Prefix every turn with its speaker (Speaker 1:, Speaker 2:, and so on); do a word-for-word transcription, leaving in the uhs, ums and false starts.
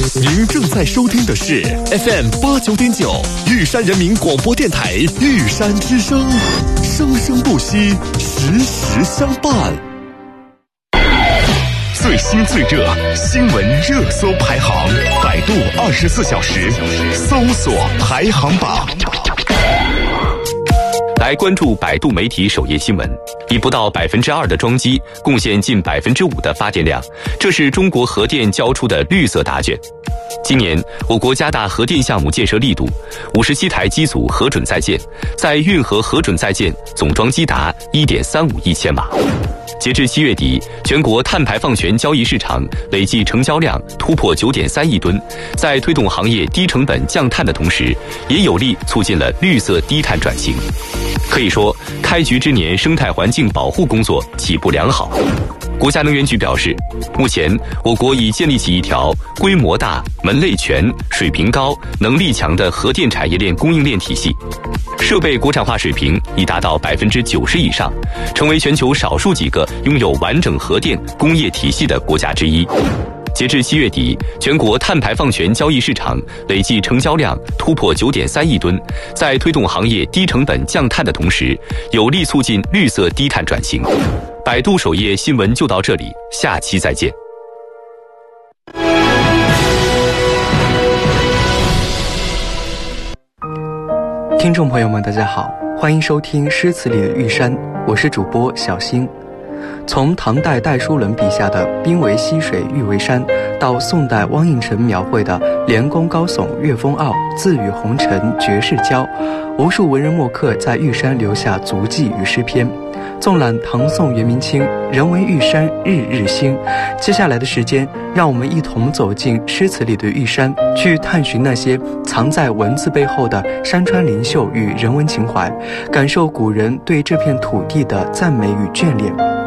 Speaker 1: 您正在收听的是 F M 八九点九玉山人民广播电台玉山之声，生生不息，时时相伴。最新最热新闻热搜排行，百度二十四小时搜索排行榜。来关注百度媒体首页新闻。以不到百分之二的装机贡献近百分之五的发电量，这是中国核电交出的绿色答卷。今年，我国加大核电项目建设力度，五十七台机组核准在建，在运河核准在建总装机达 一点三五亿千瓦。截至七月底，全国碳排放权交易市场累计成交量突破 九点三亿吨，在推动行业低成本降碳的同时，也有力促进了绿色低碳转型。可以说，开局之年生态环境保护工作起步良好。国家能源局表示，目前我国已建立起一条规模大、门类全、水平高、能力强的核电产业链供应链体系，设备国产化水平已达到百分之九十以上，成为全球少数几个拥有完整核电工业体系的国家之一。截至七月底，全国碳排放权交易市场累计成交量突破 九点三亿吨，在推动行业低成本降碳的同时，有力促进绿色低碳转型。百度首页新闻就到这里，下期再见。
Speaker 2: 听众朋友们，大家好，欢迎收听诗词里的玉山，我是主播小新。从唐代戴叔伦笔下的兵为溪水玉为山，到宋代汪应辰描绘的连宫高耸月风傲，自与红尘绝世交，无数文人墨客在玉山留下足迹与诗篇。纵览唐宋元明清，人文玉山日日新。接下来的时间，让我们一同走进诗词里的玉山，去探寻那些藏在文字背后的山川灵秀与人文情怀，感受古人对这片土地的赞美与眷恋。